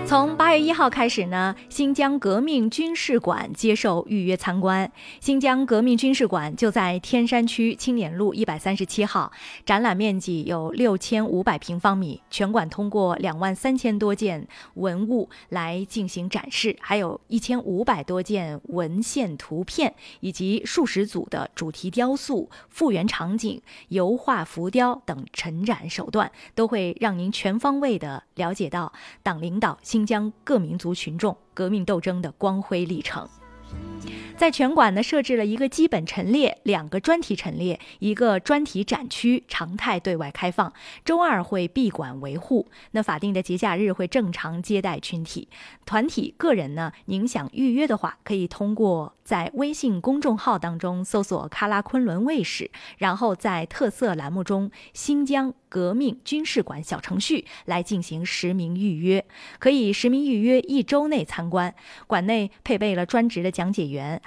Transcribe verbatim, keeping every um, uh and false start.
从八月一号开始呢，新疆革命军事馆接受预约参观。新疆革命军事馆就在天山区青年路一百三十七号，展览面积有六千五百平方米，全馆通过两万三千多件文物来进行展示，还有一千五百多件文献图片，以及数十组的主题雕塑、复原场景、油画浮雕等陈展手段，都会让您全方位地了解到党领导新疆各民族群众革命斗争的光辉历程。在全馆呢设置了一个基本陈列、两个专题陈列、一个专题展区，常态对外开放。周二会闭馆维护。那法定的节假日会正常接待群体、团体、个人呢。您想预约的话，可以通过在微信公众号当中搜索喀拉昆仑卫视，然后在特色栏目中新疆革命军事馆小程序来进行实名预约，可以实名预约一周内参观。馆内配备了专职的讲解员，